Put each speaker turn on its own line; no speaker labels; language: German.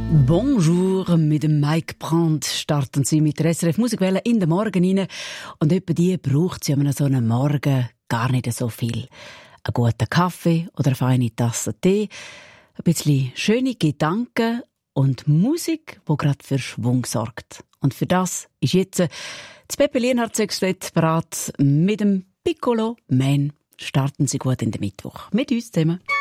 Bonjour, mit dem Mike Brandt starten Sie mit der SRF Musikwelle in den Morgen rein. Und etwa die braucht sie an so einem Morgen gar nicht so viel. Einen guten Kaffee oder eine feine Tasse Tee, ein bisschen schöne Gedanken und Musik, die gerade für Schwung sorgt. Und für das ist jetzt das Pepe Lienhardt Sextett bereit mit dem Piccolo Man. Starten Sie gut in den Mittwoch. Mit uns zusammen.